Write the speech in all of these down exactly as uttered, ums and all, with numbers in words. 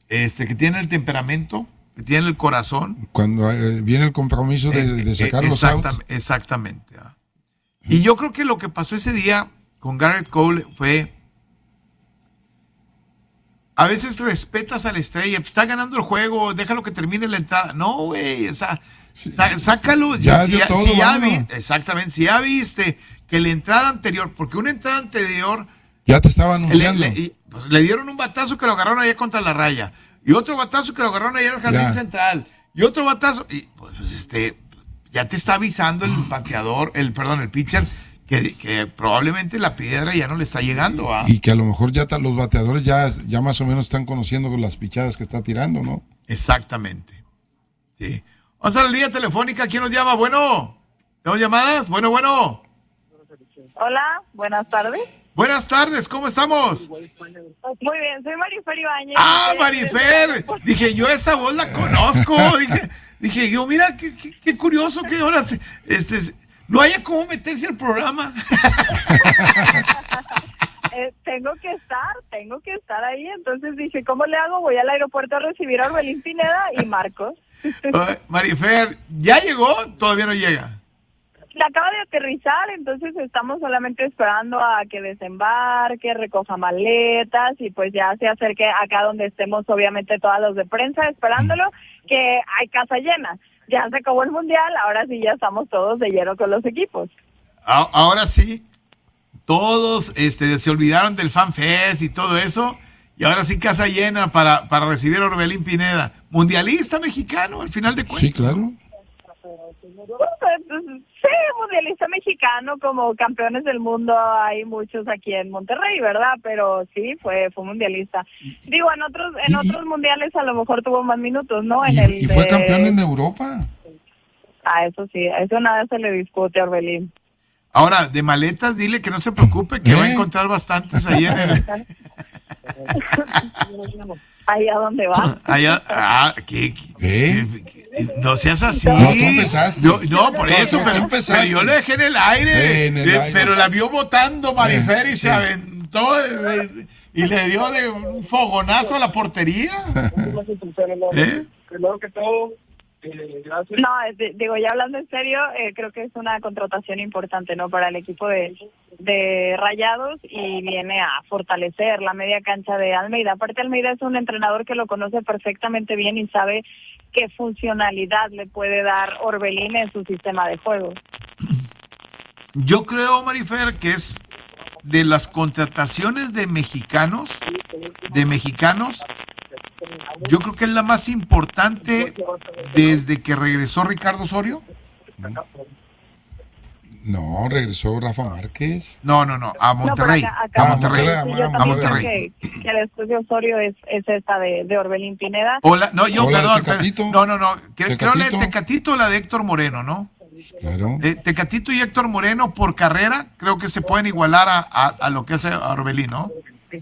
este, que tiene el temperamento, que tiene el corazón. Cuando eh, viene el compromiso de, eh, de sacar eh, los exactam- outs. Exactamente. ¿ah? Y yo creo que lo que pasó ese día con Garrett Cole fue... A veces respetas a la estrella, pues, está ganando el juego, déjalo que termine la entrada. No, güey, o sea, Sá, sácalo. Ya si, dio si, todo, si ya bueno. vi, exactamente, si ya viste que la entrada anterior, porque una entrada anterior Ya te estaba le, anunciando. le- y, pues, le dieron un batazo que lo agarraron allá contra la raya, y otro batazo que lo agarraron allá en el jardín Ya. central, y otro batazo, y pues este, ya te está avisando el bateador, el perdón, el pitcher, que, que probablemente la piedra ya no le está llegando. ¿ah? Y que a lo mejor ya ta- los bateadores ya, ya más o menos están conociendo las pichadas que está tirando, ¿no? Exactamente. Sí. Vamos a la línea telefónica. ¿Quién nos llama? Bueno, ¿tenemos llamadas? Bueno, bueno. Hola, buenas tardes. Buenas tardes, ¿cómo estamos? Muy bien, soy Marifer Ibáñez. Ah, Eh, Marifer. Dije, yo esa voz la conozco. Dije, dije yo, mira, qué, qué, qué curioso que ahora se- este, no haya cómo meterse al programa. eh, tengo que estar, tengo que estar ahí. Entonces dije, ¿cómo le hago? Voy al aeropuerto a recibir a Orbelín Pineda y Marcos. Ay, Marifer, ¿ya llegó? Todavía no llega. La acaba de aterrizar, entonces estamos solamente esperando a que desembarque, recoja maletas y pues ya se acerque acá donde estemos, obviamente todas los de prensa esperándolo, que hay casa llena. Ya se acabó el mundial, ahora sí ya estamos todos de lleno con los equipos. A- ahora sí, todos este, se olvidaron del Fan Fest y todo eso, y ahora sí casa llena para, para recibir a Orbelín Pineda, mundialista mexicano, al final de cuentas. Sí, claro. Pues, sí, mundialista mexicano, como campeones del mundo hay muchos aquí en Monterrey, ¿verdad? Pero sí, fue fue mundialista. Digo, en otros en Y- otros mundiales a lo mejor tuvo más minutos, ¿no? En Y, el y fue de- campeón en Europa. Ah, eso sí, a eso nada se le discute a Orbelín. Ahora, de maletas, dile que no se preocupe, que ¿Eh? va a encontrar bastantes ahí en el... Ahí a dónde va. Allá, ah, que, que- ¿Eh? que- no seas así. No, tú empezaste. Yo- no, por No, eso, tú- pero, tú empezaste. pero yo le dejé en el aire. Eh, en el eh, aire. Pero la vio votando Marifer y Eh, se sí. aventó eh, y le dio de un fogonazo a la portería. ¿Eh? Primero que todo, eh, gracias. No, es de- digo, ya hablando en serio, eh, creo que es una contratación importante, ¿no? Para el equipo de, de Rayados y viene a fortalecer la media cancha de Almeida. Aparte, Almeida es un entrenador que lo conoce perfectamente bien y sabe qué funcionalidad le puede dar Orbelín en su sistema de juego. Yo creo, Marifer, que es de las contrataciones de mexicanos, de mexicanos, yo creo que es la más importante desde que regresó Ricardo Osorio. No, regresó Rafa Márquez. No, no, no, a Monterrey. No, pero acá- a acá- Monterrey. sí, yo a también Monterrey. creo que, que la estudio Osorio es, es esta de, de Orbelín Pineda. Hola, no, yo, Hola, perdón. Tecatito. pero- no, no, no. Creo, creo la de Tecatito. Tecatito o la de Héctor Moreno, ¿no? Claro. Eh, Tecatito y Héctor Moreno por carrera, creo que se pueden igualar a, a, a lo que hace Orbelín, ¿no?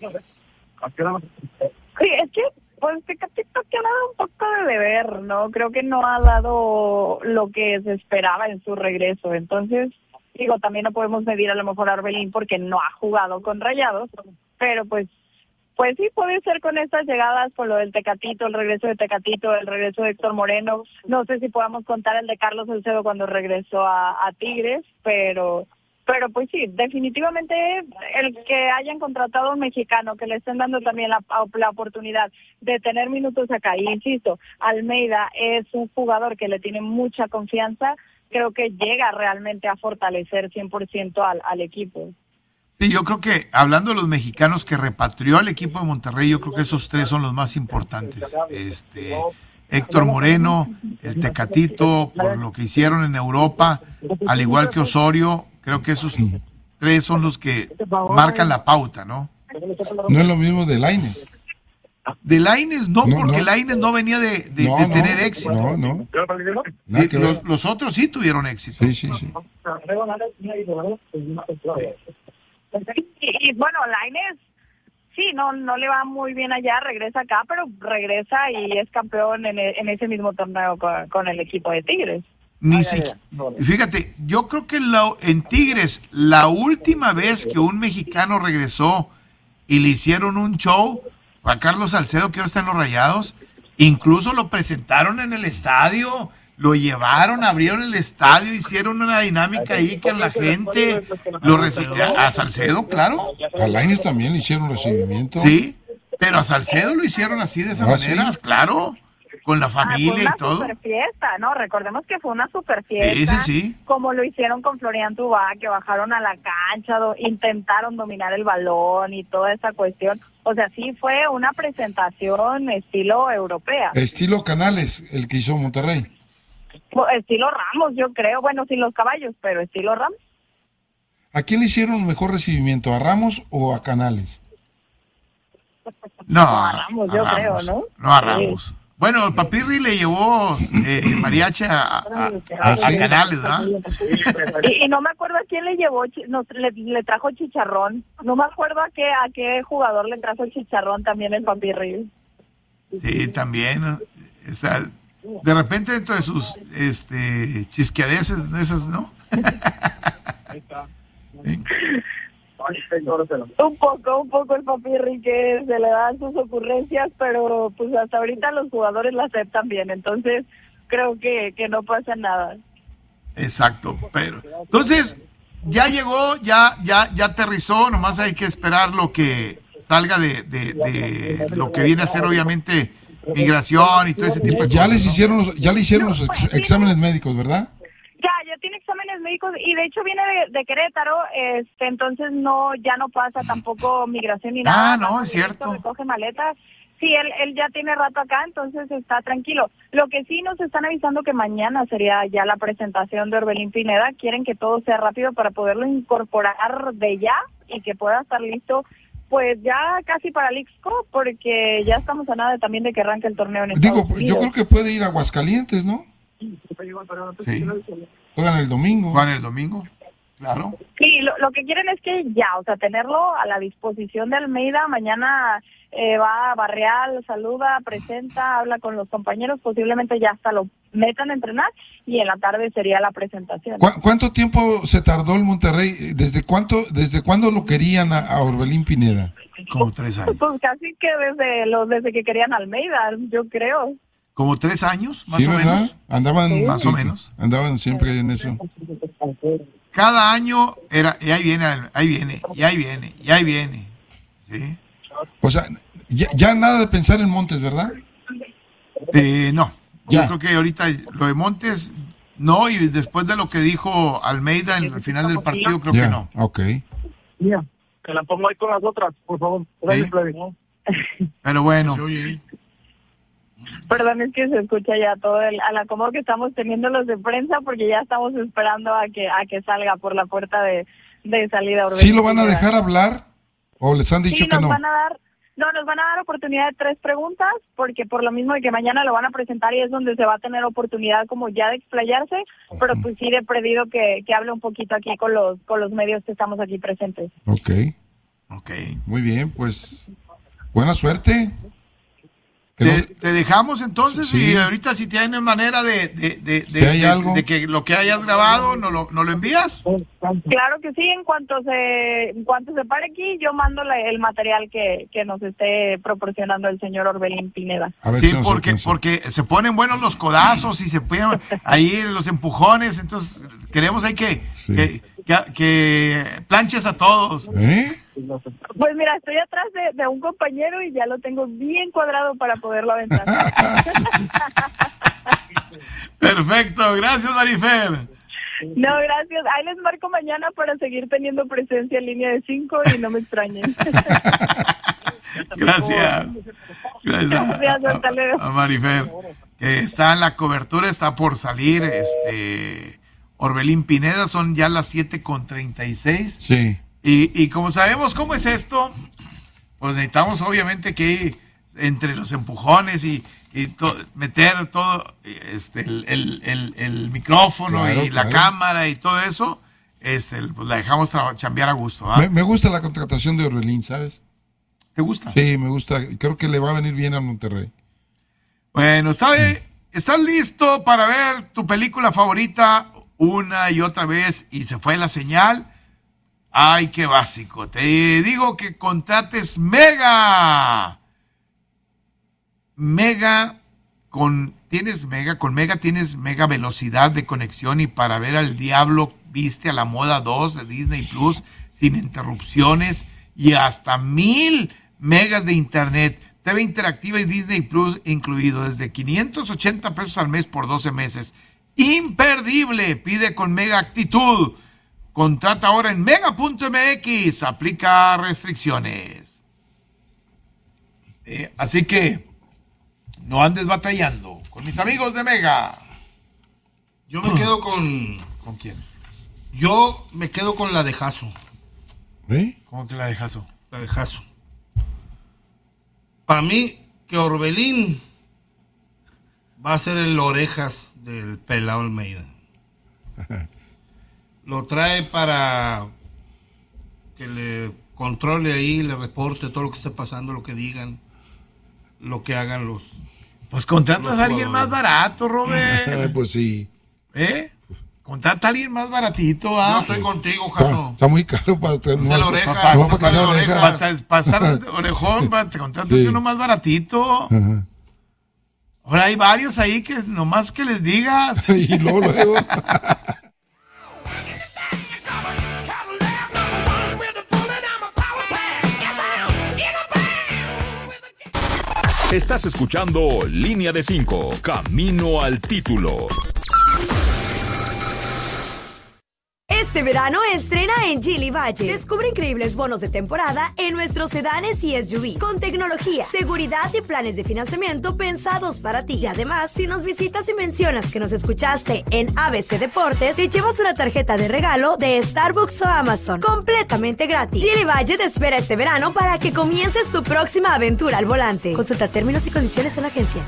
Sí, es que, pues, Tecatito que ha dado un poco de deber, ¿no? Creo que no ha dado lo que se esperaba en su regreso. Entonces, digo, también no podemos medir a lo mejor a Orbelín porque no ha jugado con Rayados, pero pues, pues sí puede ser con estas llegadas, con lo del Tecatito, el regreso de Tecatito, el regreso de Héctor Moreno. No sé si podamos contar el de Carlos Salcedo cuando regresó a, a Tigres, pero... Pero pues sí, definitivamente el que hayan contratado a un mexicano, que le estén dando también la, la oportunidad de tener minutos acá, y insisto, Almeida es un jugador que le tiene mucha confianza, creo que llega realmente a fortalecer cien por ciento al, al equipo. Sí, yo creo que hablando de los mexicanos que repatrió al equipo de Monterrey, yo creo que esos tres son los más importantes. Este, Héctor Moreno, el Tecatito, por lo que hicieron en Europa, al igual que Osorio, creo que esos tres son los que marcan la pauta, ¿no? No es lo mismo de Lainez. De Lainez no, No, porque no. Lainez no venía de, de- No, de no, tener éxito. No, no. Sí, Nada que los, ver. los otros sí tuvieron éxito. Sí, sí, sí. Y, y bueno, Lainez, sí, no no le va muy bien allá, regresa acá, pero regresa y es campeón en, e- en ese mismo torneo con, con el equipo de Tigres. Ni siquiera, fíjate, yo creo que la- en Tigres, la última vez que un mexicano regresó y le hicieron un show Juan Carlos Salcedo, que ahora está en los Rayados, incluso lo presentaron en el estadio, lo llevaron, abrieron el estadio, hicieron una dinámica ahí que la gente lo recibía. A Salcedo, claro. A Lainez también le hicieron recibimiento. Sí, pero a Salcedo lo hicieron así, de esa ¿Ah, manera, sí? claro, con la Ah, fue familia una y todo. super fiesta, ¿no? Recordemos que fue una super fiesta. Sí, sí, sí. Como lo hicieron con Florian Tubá, que bajaron a la cancha, do- intentaron dominar el balón y toda esa cuestión. O sea, sí fue una presentación estilo europea. Estilo Canales, el que hizo Monterrey. O Estilo Ramos, yo creo. Bueno, sin los caballos, pero estilo Ramos. ¿A quién le hicieron mejor recibimiento? ¿A Ramos o a Canales? No, a Ramos, yo creo, ¿no? No a Sí. Ramos. Bueno, el Papirri le llevó eh, mariachi a, a, a- Ah, a ¿sí? Canales, ¿verdad? Y, y no me acuerdo a quién le llevó, chi- no, le, le trajo chicharrón. No me acuerdo a qué a qué jugador le trajo chicharrón también el Papirri. Sí, también. ¿no? O sea, de repente dentro de sus este, chisqueadeces, esas, ¿no? Ahí está. Sí. Un poco, un poco el Papirri que se le dan sus ocurrencias, pero pues hasta ahorita los jugadores la aceptan bien, entonces creo que, que no pasa nada. Exacto, pero entonces ya llegó, ya ya ya aterrizó, nomás hay que esperar lo que salga de, de, de lo que viene a ser obviamente migración y todo ese tipo de Ya cosas. les ¿no? hicieron los, ya le hicieron los ex- exámenes médicos, ¿verdad? Ya, ya tiene exámenes médicos y de hecho viene de, de Querétaro, este, entonces no, ya no pasa tampoco migración ni nada. Ah, no, pasa es directo, cierto. Recoge maletas. Sí, él, él ya tiene rato acá, entonces está tranquilo. Lo que sí nos están avisando que mañana sería ya la presentación de Orbelín Pineda. Quieren que todo sea rápido para poderlo incorporar de ya y que pueda estar listo, pues ya casi para el Ixco, porque ya estamos a nada de, también de que arranque el torneo en Digo, Estados yo Unidos. creo que puede ir a Aguascalientes, ¿no? Sí. Juegan el domingo. Juan el domingo, claro. Sí, lo, lo que quieren es que ya, o sea, tenerlo a la disposición de Almeida. Mañana eh, va a Barreal, saluda, presenta, habla con los compañeros, posiblemente ya hasta lo metan a entrenar y en la tarde sería la presentación. ¿Cu- ¿Cuánto tiempo se tardó el Monterrey? ¿Desde cuánto, desde cuándo lo querían a, a Orbelín Pineda? Como tres años. Pues casi que desde los desde que querían Almeida, yo creo. Como tres años, más Sí, o ¿verdad? menos. Andaban, Más sí, o menos. Andaban siempre en eso. Cada año era, y ahí viene, ahí viene, y ahí viene, y ahí viene. ¿Sí? O sea, ya, ya nada de pensar en Montes, ¿verdad? Eh, no, Ya. yo creo que ahorita lo de Montes, no, y después de lo que dijo Almeida en el final del partido, creo ya, que no. ok. Mira, que la pongo ahí con las otras, por favor. Gracias, Freddy. Pero bueno, Perdón, es que se escucha ya todo el al acomodo que estamos teniendo los de prensa porque ya estamos esperando a que a que salga por la puerta de, de salida. Orbelín ¿Sí lo van a Pineda. dejar hablar? ¿O les han dicho Sí, que nos no? van a dar, no, nos van a dar oportunidad de tres preguntas, porque por lo mismo de que mañana lo van a presentar y es donde se va a tener oportunidad como ya de explayarse, pero pues sí de predido que, que hable un poquito aquí con los con los medios que estamos aquí presentes. Ok, ok. muy bien, pues buena suerte. Que Te, no- te dejamos entonces Sí. y ahorita si tienes manera de, de, de, Si de- hay de- algo. de que lo que hayas grabado nos lo, nos lo envías. Claro que sí, en cuanto se en cuanto se pare aquí, yo mando la- el material que, que nos esté proporcionando el señor Orbelín Pineda. a ver Sí, si nos porque, alcanza. porque se ponen buenos los codazos y se ponen ahí los empujones, entonces queremos ahí que, Sí. que, que, que planches a todos. ¿Eh? Pues mira, estoy atrás de, de un compañero y ya lo tengo bien cuadrado para poderlo aventar. Perfecto, gracias Marifer. No, gracias. Ahí les marco mañana para seguir teniendo presencia en línea de cinco y no me extrañen. Gracias. Gracias a, Gracias, hasta luego. a- a Marifer, que está en la cobertura, está por salir este Orbelín Pineda, son ya las siete con treinta y seis. Sí. Y, y como sabemos cómo es esto, pues necesitamos obviamente que entre los empujones y, y to- meter todo este el, el, el, el micrófono Claro, y la claro. cámara y todo eso, este pues la dejamos traba- chambear a gusto. ¿ah? Me, me gusta la contratación de Orbelín, ¿sabes? ¿Te gusta? Sí, me gusta. Creo que le va a venir bien a Monterrey. Bueno, está bien. ¿Estás listo para ver tu película favorita una y otra vez y se fue la señal? Ay, qué básico. Te digo que contrates Mega. Mega, con, tienes Mega, con Mega tienes mega velocidad de conexión y para ver al diablo viste a la moda dos de Disney Plus sin interrupciones y hasta mil megas de internet, T V interactiva y Disney Plus incluido desde quinientos ochenta pesos al mes por doce meses. Imperdible, pide con Mega actitud. Contrata ahora en mega punto m x, aplica restricciones. Eh, así que no andes batallando con mis amigos de Mega. Yo me quedo con... ¿Con quién? Yo me quedo con la de Jaso. ¿Eh? ¿Cómo que la de Jaso? La de Jaso. Para mí, que Orbelín va a ser el orejas del pelado Almeida. Lo trae para que le controle ahí, le reporte todo lo que esté pasando, lo que digan, lo que hagan los... Pues contratas a alguien más barato, Robert. Pues sí. ¿Eh? Contrata a alguien más baratito, ¿ah? No estoy contigo, Jaso. Está muy caro para traer Usa la oreja, pa- no, pa- para que sea pa- oreja. pa- pasar de orejón, pa- te contratas Sí. uno más baratito. Ajá. Ahora hay varios ahí que nomás que les digas. Y luego, luego. Estás escuchando Línea de cinco, Camino al Título. Este verano estrena en Geely Valle. Descubre increíbles bonos de temporada en nuestros sedanes y S U V con tecnología, seguridad y planes de financiamiento pensados para ti. Y además, si nos visitas y mencionas que nos escuchaste en A B C Deportes, te llevas una tarjeta de regalo de Starbucks o Amazon completamente gratis. Geely Valle te espera este verano para que comiences tu próxima aventura al volante. Consulta términos y condiciones en la agencia.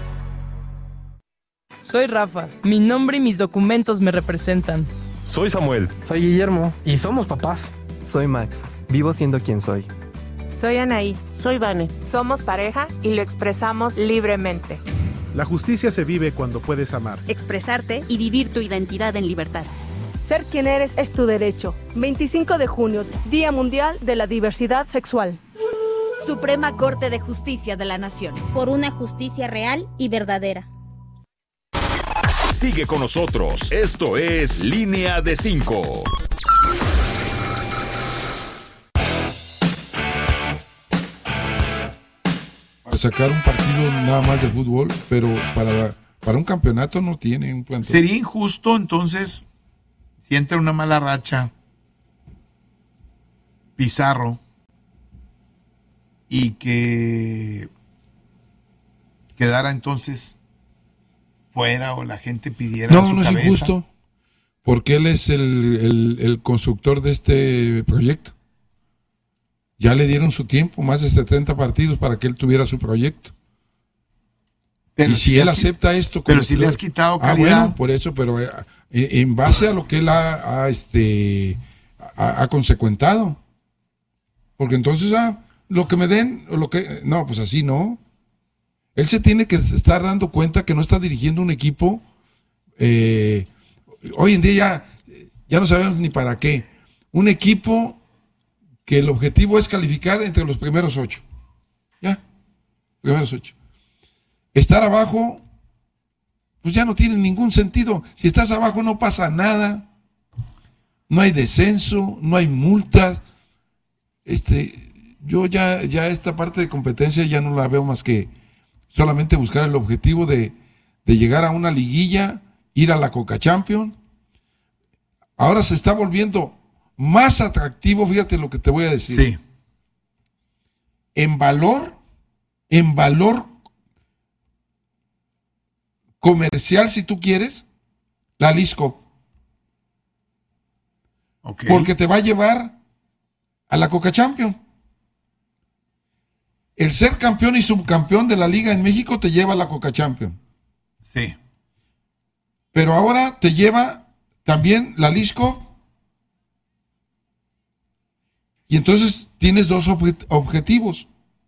Soy Rafa. Mi nombre y mis documentos me representan. Soy Samuel. Soy Guillermo y somos papás. Soy Max, vivo siendo quien soy. Soy Anaí. Soy Vane. Somos pareja y lo expresamos libremente. La justicia se vive cuando puedes amar, expresarte y vivir tu identidad en libertad. Ser quien eres es tu derecho. veinticinco de junio, Día Mundial de la Diversidad Sexual. Suprema Corte de Justicia de la Nación. Por una justicia real y verdadera. Sigue con nosotros. Esto es Línea de cinco. Para sacar un partido nada más de fútbol, pero para, para un campeonato no tiene un plantel. Sería injusto entonces si entra una mala racha Pizarro y que quedara entonces fuera o la gente pidiera No, su no es cabeza. injusto, porque él es el, el, el constructor de este proyecto. Ya le dieron su tiempo, más de setenta partidos para que él tuviera su proyecto. Pero y si, si él le has acepta esto... pero como si usted- le has quitado Ah, calidad. bueno, por eso, pero eh, en base a lo que él ha, ha, este, ha, ha consecuentado. Porque entonces, ah, lo que me den, o lo que... No, pues así no. Él se tiene que estar dando cuenta que no está dirigiendo un equipo. Eh, hoy en día ya, ya no sabemos ni para qué. Un equipo que el objetivo es calificar entre los primeros ocho. Ya, primeros ocho. Estar abajo, pues ya no tiene ningún sentido. Si estás abajo no pasa nada. No hay descenso, no hay multas. Este, yo ya, ya esta parte de competencia ya no la veo más que solamente buscar el objetivo de, de llegar a una liguilla, ir a la Conca Champions. Ahora se está volviendo más atractivo, fíjate lo que te voy a decir. Sí. En valor, en valor comercial, si tú quieres, la Lisco. Okay. Porque te va a llevar a la Conca Champions. El ser campeón y subcampeón de la liga en México te lleva a la Conca Champions. Sí. Pero ahora te lleva también la Lisco. Y entonces tienes dos objet- objetivos.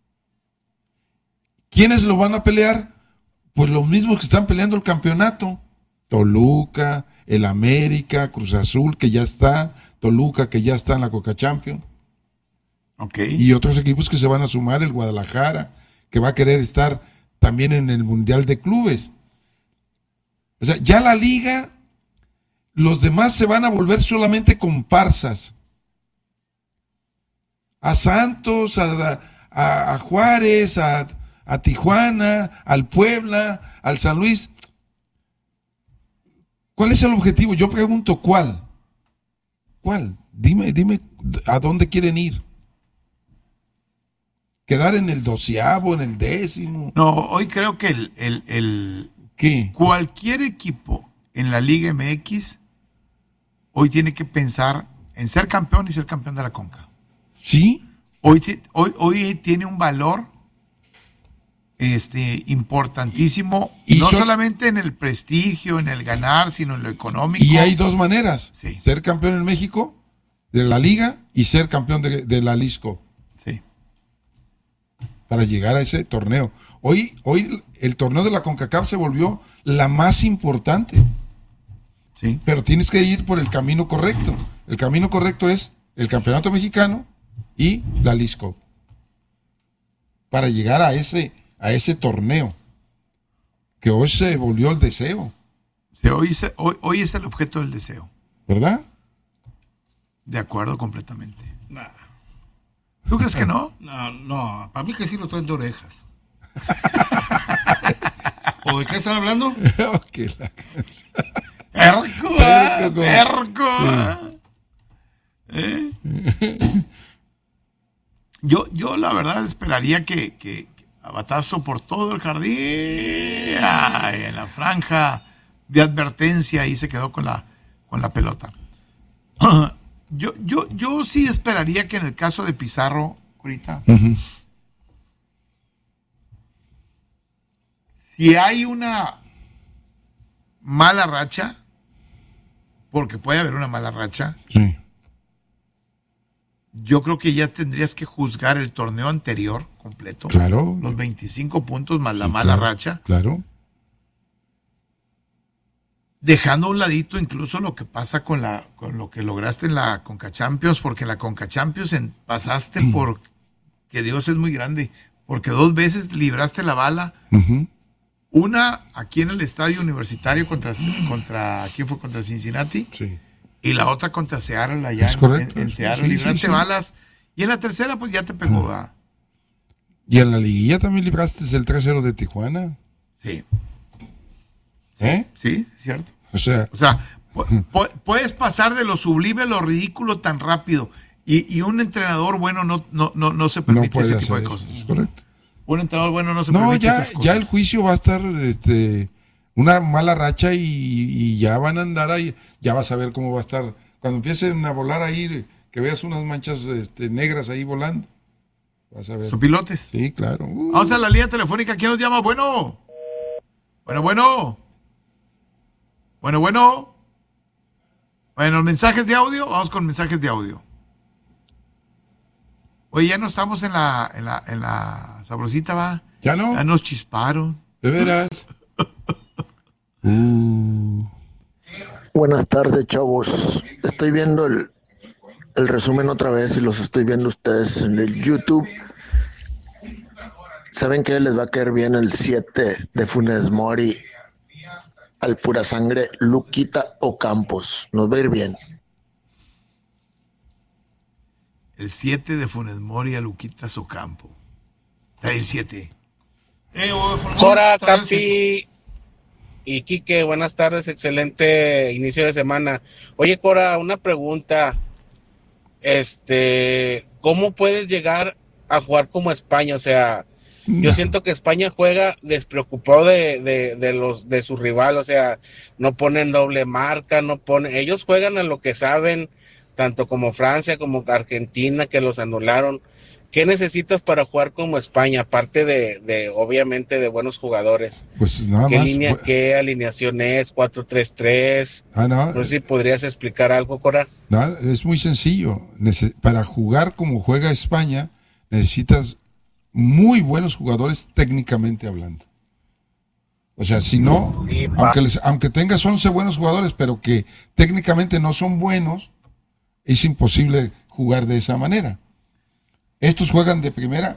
¿Quiénes lo van a pelear? Pues los mismos que están peleando el campeonato. Toluca, el América, Cruz Azul, que ya está, Toluca, que ya está en la Conca Champions. Okay. Y otros equipos que se van a sumar, el Guadalajara, que va a querer estar también en el Mundial de Clubes. O sea, ya la liga, los demás se van a volver solamente comparsas. A Santos, a, a, a Juárez, a, a Tijuana, al Puebla, al San Luis. ¿Cuál es el objetivo? Yo pregunto, ¿cuál? ¿Cuál? Dime, dime a dónde quieren ir. ¿Quedar en el doceavo, en el décimo? No, hoy creo que el, el, el ¿Qué? Cualquier equipo en la Liga M X hoy tiene que pensar en ser campeón y ser campeón de la Conca. ¿Sí? Hoy, hoy, hoy tiene un valor este, importantísimo, y, y no son, solamente en el prestigio, en el ganar, sino en lo económico. Y hay dos maneras, sí. Ser campeón en México, de la Liga, y ser campeón de, de la Lisco. Sí. Para llegar a ese torneo. Hoy, hoy el torneo de la CONCACAF se volvió la más importante. Sí. Pero tienes que ir por el camino correcto. El camino correcto es el campeonato mexicano y la Lisco. Para llegar a ese, a ese torneo. Que hoy se volvió el deseo. Sí, hoy, se, hoy, hoy es el objeto del deseo. ¿Verdad? De acuerdo completamente. Nah. ¿Tú crees que no? No, no, para mí que sí lo traen de orejas. ¿O de qué están hablando? Okay, la ¡Perco! ¡Perco! ¡Perco! ¿Eh? Yo, yo la verdad esperaría que, que, que a batazo por todo el jardín, ay, en la franja de advertencia, ahí se quedó con la, con la pelota. Yo, yo, yo sí esperaría que en el caso de Pizarro, ahorita, uh-huh. si hay una mala racha, porque puede haber una mala racha, sí. Yo creo que ya tendrías que juzgar el torneo anterior completo. Claro. Los veinticinco puntos más sí, la mala claro, racha. Claro. Dejando a un ladito incluso lo que pasa con la con lo que lograste en la Conca Champions, porque en la Conca Champions en, pasaste mm. por que Dios es muy grande, porque dos veces libraste la bala. Uh-huh. Una aquí en el estadio universitario contra contra ¿quién fue? Contra Cincinnati. Sí. Y la otra contra Seattle allá es en, correcto. en, en Seattle. Sí, libraste sí, sí. balas. Y en la tercera pues ya te pegó. Uh-huh. Y en la liguilla también libraste el tres cero de Tijuana. Sí. ¿Eh? Sí, cierto. O sea, o sea pu- pu- puedes pasar de lo sublime a lo ridículo tan rápido. Y, y un entrenador bueno no, no, no, no se permite no ese tipo de eso, cosas. Es correcto. Un entrenador bueno no se no, permite ya, esas cosas. Ya el juicio va a estar este, una mala racha y, y ya van a andar ahí. Ya vas a ver cómo va a estar. Cuando empiecen a volar ahí, que veas unas manchas este, negras ahí volando. Vas a ver. ¿Son pilotes? Sí, claro. Uh. Vamos a la línea telefónica. ¿Quién nos llama? Bueno. Bueno, bueno. Bueno, bueno. Bueno, mensajes de audio. Vamos con mensajes de audio. Oye, ya no estamos en la, en la, en la sabrosita, ¿va? Ya no. Ya nos chisparon. De veras. uh. Buenas tardes, chavos. Estoy viendo el, el resumen otra vez y los estoy viendo ustedes en el YouTube. ¿Saben qué? Les va a caer bien el siete de Funes Mori al pura sangre Luquita Ocampos. Nos va a ir bien. El siete de Funes Mori a Luquita Ocampo. Está el siete. Eh, oh, Cora, Capi y Quique, buenas tardes, excelente inicio de semana. Oye, Cora, una pregunta. Este, ¿cómo puedes llegar a jugar como España? O sea, no. Yo siento que España juega despreocupado de, de, de los de su rival, o sea, no ponen doble marca, no ponen, ellos juegan a lo que saben, tanto como Francia como Argentina, que los anularon. ¿Qué necesitas para jugar como España, aparte de, de obviamente, de buenos jugadores? Pues nada ¿Qué más. línea, qué alineación es? ¿cuatro tres tres? Ah, no. No sé si podrías explicar algo, Cora. No, es muy sencillo. Nece- para jugar como juega España, necesitas muy buenos jugadores técnicamente hablando. O sea, si no, aunque, les, aunque tengas once buenos jugadores, pero que técnicamente no son buenos, es imposible jugar de esa manera. Estos juegan de primera.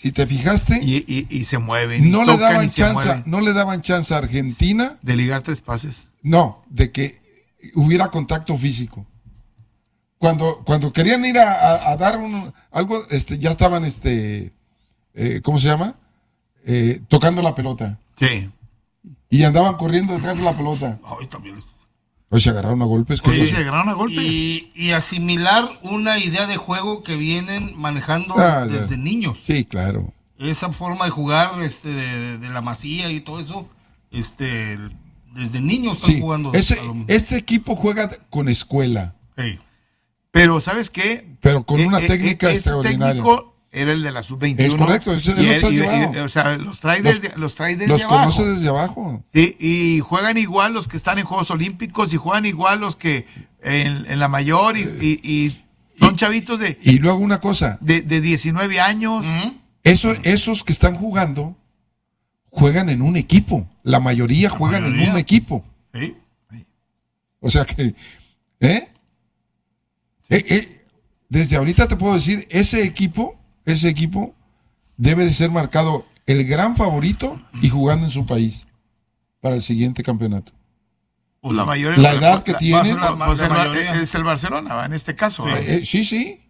si te fijaste, y, y, y se mueven. No y le tocan daban y se chance, mueven. no le daban chance a Argentina de ligar tres pases. No, de que hubiera contacto físico. Cuando, cuando querían ir a, a, a dar un, algo, este, ya estaban, este, eh, ¿cómo se llama? Eh, tocando la pelota. Sí. Y andaban corriendo detrás de la pelota. Ay, también es... Hoy se agarraron a golpes. Sí, se agarraron a golpes. Y, y asimilar una idea de juego que vienen manejando Ah, desde ya. niños. Sí, claro. Esa forma de jugar este, de, de la masía y todo eso, este, desde niños están Sí. jugando. Ese, a lo mismo. este equipo juega con escuela. Sí. Pero, ¿sabes qué? Pero con Eh, una eh, técnica eh, ese extraordinaria. técnico era el de la sub veintiuno. Es correcto, ese y de los él- has y- llevado. y- O sea, los trae Los- desde, los trae desde Los abajo. conoce desde abajo. Sí, y juegan igual los que están en Juegos Olímpicos y juegan igual los que en, en la mayor y, y- y son chavitos de, Y luego una cosa, de, de diecinueve años. eso- esos que están jugando juegan en un equipo. La mayoría juegan en mayoría. un equipo. Sí. O sea que, ¿eh? Eh, eh, desde ahorita te puedo decir, ese equipo, ese equipo debe de ser marcado el gran favorito y jugando en su país para el siguiente campeonato. Pues la mayor La edad que tiene, pues, pues la el- mayoría. es el Barcelona, ¿va? En este caso. Sí. ¿va? Eh, eh, sí, sí.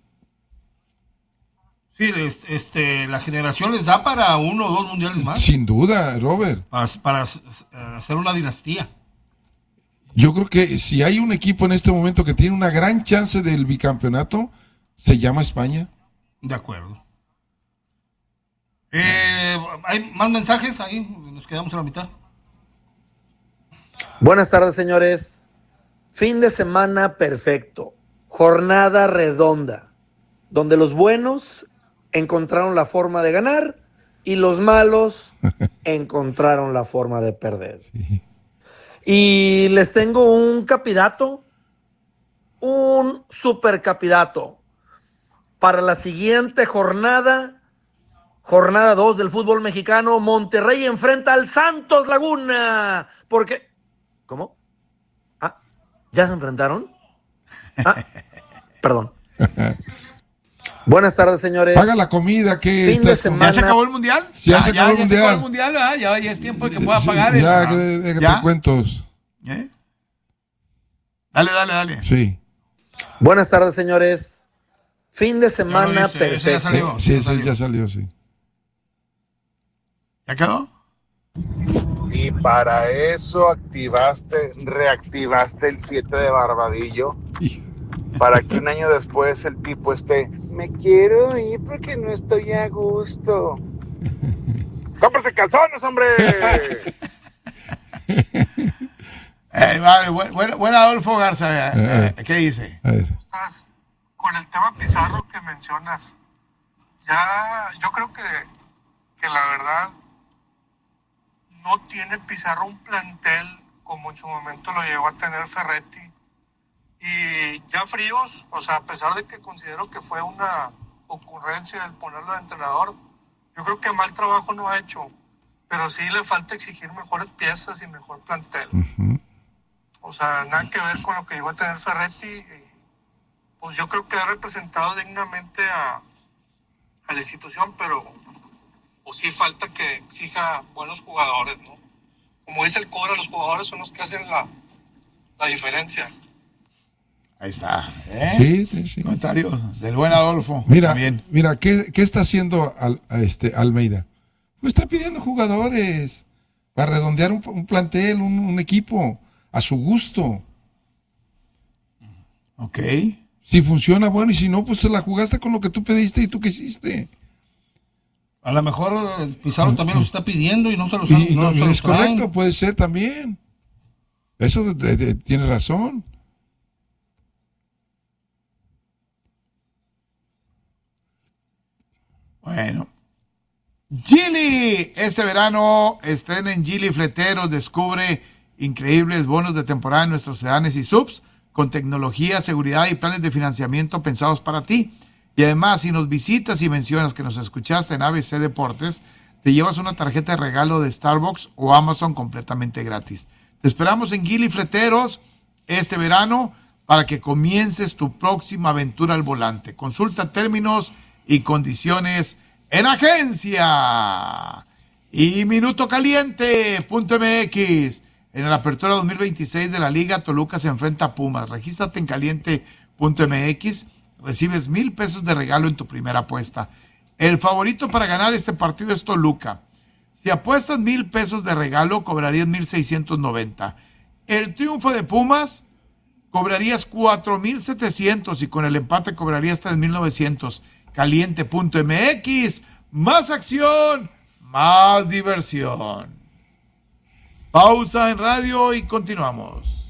Sí, es- este, la generación les da para uno o dos mundiales más. Sin duda, Robert. Para, para hacer una dinastía. Yo creo que si hay un equipo en este momento que tiene una gran chance del bicampeonato, se llama España. De acuerdo. Eh, ¿Hay más mensajes ahí? Nos quedamos a la mitad. Buenas tardes, señores. Fin de semana perfecto. Jornada redonda, donde los buenos encontraron la forma de ganar y los malos encontraron la forma de perder. Y les tengo un capidato, un super capidato para la siguiente jornada, jornada dos del fútbol mexicano. Monterrey enfrenta al Santos Laguna. Porque, ¿cómo? Ah, ¿ya se enfrentaron? Ah, perdón. Buenas tardes, señores. Paga la comida que Fin de estás con- semana. ¿Ya se acabó el mundial? Ya se acabó el se acabó el mundial. mundial, ¿verdad? Ya, ya es tiempo de que pueda Sí, pagar. el- ya, Ah, que- déjate ¿ya? cuentos. ¿Eh? Dale, dale, dale. Sí. Buenas tardes, señores. Fin de Ya semana lo hice, ese ya perfecto. salió. Eh, sí, ese ya salió, sí. ¿Ya quedó? Y para eso activaste, reactivaste el siete de Barbadillo. Para que un año después el tipo esté, me quiero ir porque no estoy a gusto. ¡Cómprese calzones, hombre! Eh, vale, buen, buen, buen Adolfo Garza. eh, eh, ¿Qué dice? A ver. Con el tema Pizarro que mencionas, ya yo creo que, que la verdad no tiene Pizarro un plantel como en su momento lo llegó a tener Ferretti. Y ya Fríos, o sea, a pesar de que considero que fue una ocurrencia el ponerlo de entrenador, yo creo que mal trabajo no ha hecho, pero sí le falta exigir mejores piezas y mejor plantel. O sea, nada que ver con lo que llegó a tener Ferretti. Y, pues yo creo que ha representado dignamente a, a la institución, pero pues sí falta que exija buenos jugadores, ¿no? Como dice el Cobra, los jugadores son los que hacen la, la diferencia. Ahí está. ¿eh? Sí, sí, sí. Comentario del buen Adolfo. Mira, También. mira, ¿qué, qué está haciendo al- a este Almeida? Pues está pidiendo jugadores para redondear un, un plantel, un, un equipo a su gusto. Ok. Si funciona, bueno, y si no, pues te la jugaste con lo que tú pediste y tú quisiste. A lo mejor eh, Pizarro también los está pidiendo y no se los, han- Y no no, se los es traen. correcto, puede ser también. Eso de- de- tienes razón. Bueno. Gili, este verano estrena en Gili Fleteros, descubre increíbles bonos de temporada en nuestros sedanes y subs con tecnología, seguridad y planes de financiamiento pensados para ti. Y además, si nos visitas y mencionas que nos escuchaste en A B C Deportes, te llevas una tarjeta de regalo de Starbucks o Amazon completamente gratis. Te esperamos en Gili Fleteros este verano para que comiences tu próxima aventura al volante. Consulta términos y condiciones en agencia. Y Minuto Caliente punto M X. En la apertura dos mil veintiséis de la Liga, Toluca se enfrenta a Pumas. Regístrate en caliente punto M X. Recibes mil pesos de regalo en tu primera apuesta. El favorito para ganar este partido es Toluca. Si apuestas mil pesos de regalo, cobrarías mil seiscientos noventa. El triunfo de Pumas, cobrarías cuatro mil setecientos y con el empate cobrarías tres mil novecientos. caliente punto M X. Más acción, más diversión. Pausa en radio y continuamos.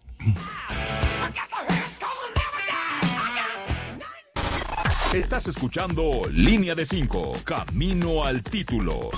Estás escuchando Línea de cinco, Camino al Título.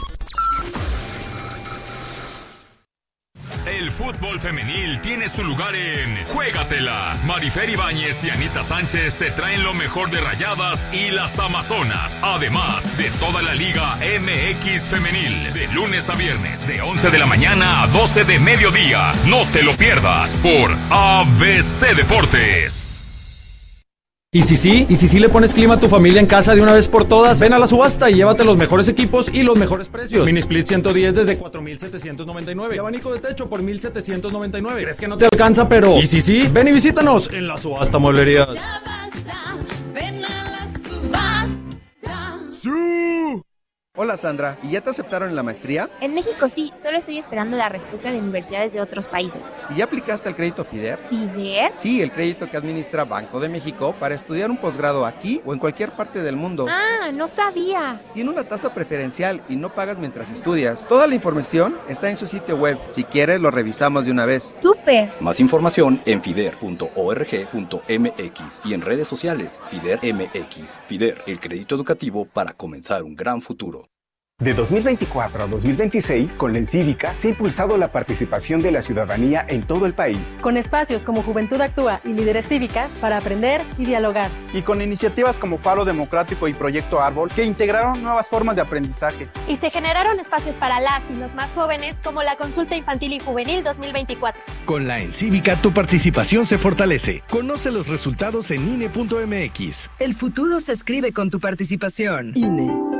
El fútbol femenil tiene su lugar en Juégatela. Marifer Ibáñez y Anita Sánchez te traen lo mejor de Rayadas y las Amazonas. Además de toda la Liga M X Femenil. De lunes a viernes, de once de la mañana a doce de mediodía. No te lo pierdas por A B C Deportes. ¿Y si sí? ¿Y si sí le pones clima a tu familia en casa de una vez por todas? Ven a la subasta y llévate los mejores equipos y los mejores precios. Mini Split ciento diez desde cuatro mil setecientos noventa y nueve. Y abanico de techo por mil setecientos noventa y nueve. ¿Crees que no te alcanza, pero? ¿Y si sí? Ven y visítanos en la subasta Mueblerías. Ven a la subasta. ¡Sí! Hola Sandra, ¿y ya te aceptaron en la maestría? En México sí, solo estoy esperando la respuesta de universidades de otros países. ¿Y ya aplicaste al crédito FIDER? ¿FIDER? Sí, el crédito que administra Banco de México para estudiar un posgrado aquí o en cualquier parte del mundo. Ah, no sabía. Tiene una tasa preferencial y no pagas mientras estudias. Toda la información está en su sitio web. Si quieres, lo revisamos de una vez. ¡Súper! Más información en fider punto org punto m x y en redes sociales FIDER M X. FIDER, el crédito educativo para comenzar un gran futuro. De dos mil veinticuatro a dos mil veintiséis, con la Encívica se ha impulsado la participación de la ciudadanía en todo el país. Con espacios como Juventud Actúa y Líderes Cívicas para aprender y dialogar. Y con iniciativas como Faro Democrático y Proyecto Árbol que integraron nuevas formas de aprendizaje. Y se generaron espacios para las y los más jóvenes como la Consulta Infantil y Juvenil dos mil veinticuatro. Con la Encívica tu participación se fortalece. Conoce los resultados en I N E punto M X. El futuro se escribe con tu participación. I N E.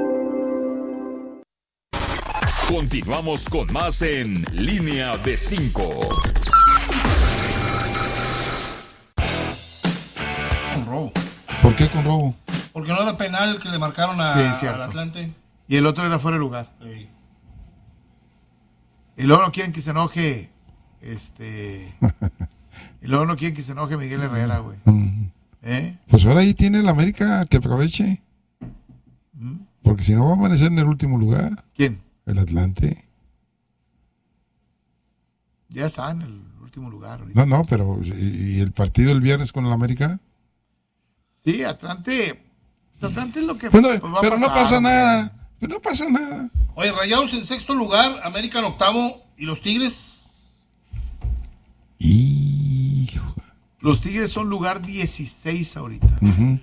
Continuamos con más en Línea de cinco. Con robo. ¿Por qué con robo? Porque no era penal que le marcaron a, sí, al Atlante. Y el otro era fuera de lugar. Sí. Y luego no quieren que se enoje, este... y luego no quieren que se enoje Miguel Herrera, güey. ¿Eh? Pues ahora ahí tiene el América que aproveche. Porque si no va a amanecer en el último lugar. ¿Quién? El Atlante. Ya está en el último lugar ahorita. No, no, pero ¿y el partido el viernes con el América? Sí, Atlante. Atlante es lo que bueno, pues, va pero a pasar, no pasa hombre. nada. Pero no pasa nada. Oye, Rayados en sexto lugar, América en octavo y los Tigres. Hijo. Los Tigres son lugar dieciséis ahorita. Uh-huh.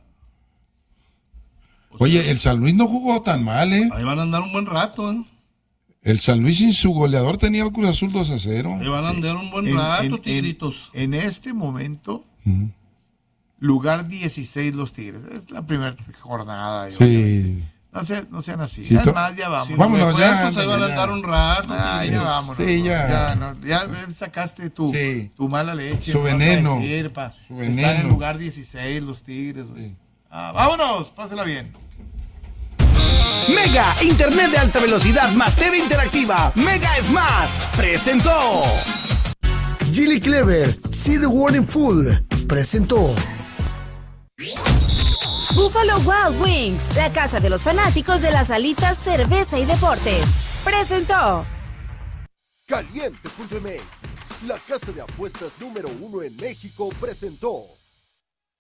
Oye, el San Luis no jugó tan mal, ¿eh? Ahí van a andar un buen rato, ¿eh? El San Luis sin su goleador tenía el Cruz Azul dos a cero. Ahí van a andar un buen en, rato, en, Tigritos. En, en este momento, uh-huh. lugar dieciséis los Tigres. Es la primera jornada. Sí. No, se, no sean así. Sí, es to- más, ya vamos. Si Vámonos, ya. Ahí van a andar un rato. Ah, ya vámonos. Sí, ya. Ya, no, ya sacaste tu, sí. tu mala leche. Su veneno. Decir, pa, Su veneno. Están en lugar dieciséis los Tigres. Sí. Ah, vámonos, pásela bien. Mega, internet de alta velocidad más T V interactiva. Mega es más. Presentó. Gilly Clever, See the World in Full, presentó. Buffalo Wild Wings, la casa de los fanáticos de las alitas, cerveza y deportes. Presentó. Caliente punto M X, la casa de apuestas número uno en México, presentó.